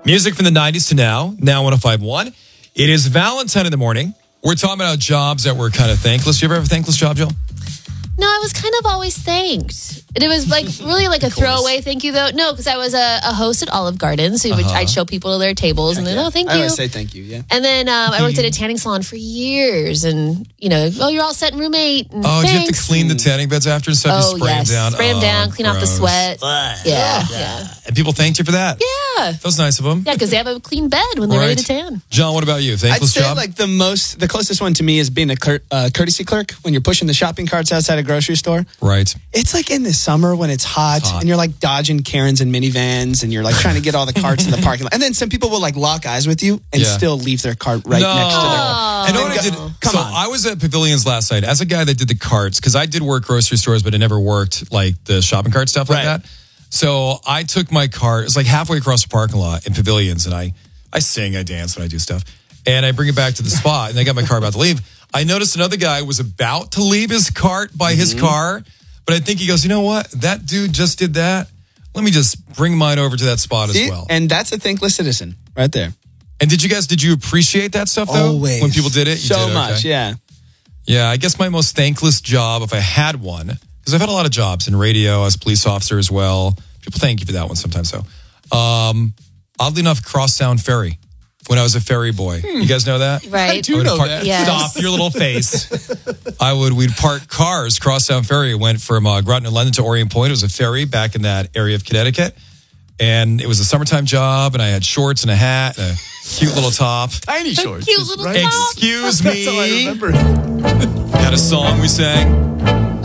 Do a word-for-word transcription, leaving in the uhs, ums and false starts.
Music from the nineties to now, now one oh five point one. It is Valentine in the morning. We're talking about jobs that were kind of thankless. You ever have a thankless job, Jill? No, I was kind of always thanked. And it was like really like a throwaway thank you, though. No, because I was a, a host at Olive Garden. So uh-huh. I'd show people to their tables and then, oh, thank you. I always say thank you, yeah. And then um, I worked at a tanning salon for years. And, you know, oh, you're all set in room eight. And oh, thanks. do you have to clean the tanning beds after and stuff? Oh, you spray yes. them down? Spray them oh, down, clean gross. off the sweat. Yeah, yeah, yeah. And people thanked you for that? Yeah. That was nice of them. Yeah, because they have a clean bed when they're right. ready to tan. John, what about you? Thankless I'd say job? like the most, the closest one to me is being a cur- uh, courtesy clerk when you're pushing the shopping carts outside a grocery store. Right. It's like in the summer when it's hot, it's hot and you're like dodging Karens and minivans and you're like trying to get all the carts in the parking lot. And then some people will like lock eyes with you and yeah. still leave their cart right no. next to their car. I know what I did. Come so on. I was at Pavilions last night as a guy that did the carts because I did work grocery stores, but I never worked like the shopping cart stuff like Right. that. So I took my cart. It's like halfway across the parking lot in Pavilions, and I I sing, I dance when I do stuff, and I bring it back to the spot, and I got my car about to leave. I noticed another guy was about to leave his cart by mm-hmm. his car, but I think he goes, you know what? That dude just did that. Let me just bring mine over to that spot See? as well. And that's a thankless citizen right there. And did you guys, did you appreciate that stuff though? Always. When people did it? You so did, much, okay. yeah. Yeah, I guess my most thankless job, if I had one, because I've had a lot of jobs in radio as a police officer as well. People thank you for that one sometimes, though. Um, oddly enough, Crosstown Ferry. When I was a ferry boy. Hmm. You guys know that? Right. I do know park, that. Yes. Stop your little face. I would, we'd park cars, Crosstown Ferry. It went from uh, Groton, London to Orient Point. It was a ferry back in that area of Connecticut. And it was a summertime job, and I had shorts and a hat and a cute little top. Tiny shorts. Cute little right? top. Excuse That's all I me. remember. Had a song we sang.